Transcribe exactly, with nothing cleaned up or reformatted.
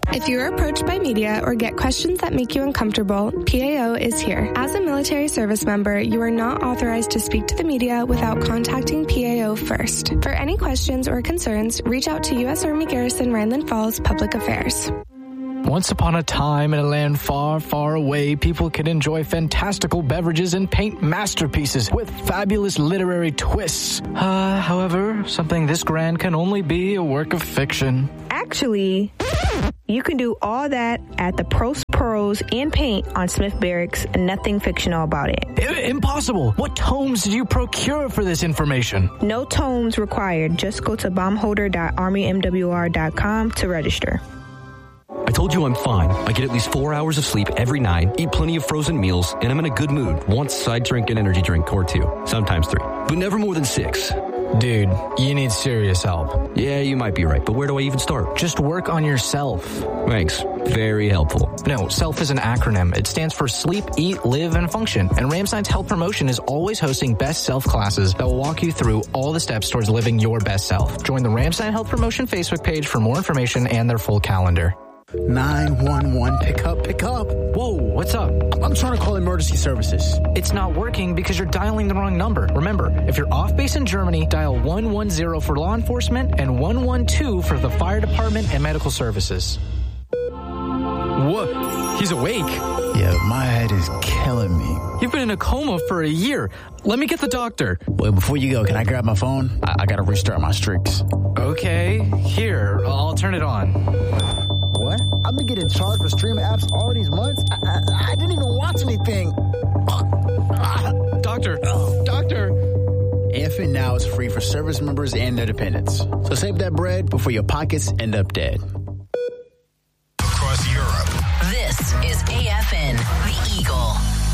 If you are approached by media or get questions that make you uncomfortable, P A O is here. As a military service member, you are not authorized to speak to the media without contacting P A O first. For any questions or concerns, reach out to U S Army Garrison Rhineland Falls Public Affairs. Once upon a time, in a land far, far away, people could enjoy fantastical beverages and paint masterpieces with fabulous literary twists. Uh, however, something this grand can only be a work of fiction. Actually, you can do all that at the Pros Pearls and Paint on Smith Barracks, and nothing fictional about it. I- impossible! What tomes did you procure for this information? No tomes required. Just go to bombholder dot army m w r dot com to register. I told you I'm fine. I get at least four hours of sleep every night, eat plenty of frozen meals, and I'm in a good mood. Once I drink an energy drink or two, sometimes three, but never more than six. Dude, you need serious help. Yeah, you might be right, but where do I even start? Just work on yourself. Thanks. Very helpful. No, SELF is an acronym. It stands for Sleep, Eat, Live, and Function. And Ramstein's Health Promotion is always hosting Best Self classes that will walk you through all the steps towards living your best self. Join the Ramstein Health Promotion Facebook page for more information and their full calendar. nine one one, pick up, pick up. Whoa, what's up? I'm trying to call emergency services. It's not working because you're dialing the wrong number. Remember, if you're off base in Germany, dial one one zero for law enforcement and one one two for the fire department and medical services. What? He's awake. Yeah, my head is killing me. You've been in a coma for a year. Let me get the doctor. Wait, before you go, can I grab my phone? I, I gotta restart my streaks. Okay, here, I'll turn it on. What? I've been getting charged for streaming apps all these months. I, I, I didn't even watch anything. Doctor, doctor. Infant Now is free for service members and their dependents. So save that bread before your pockets end up dead. Across Europe. This is A F N, The Eagle.